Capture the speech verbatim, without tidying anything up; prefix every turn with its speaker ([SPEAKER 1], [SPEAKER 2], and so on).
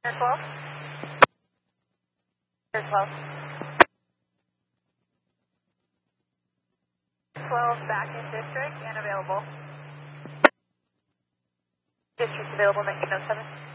[SPEAKER 1] Air twelve. Air twelve. twelve back in district and available. District available nineteen oh seven.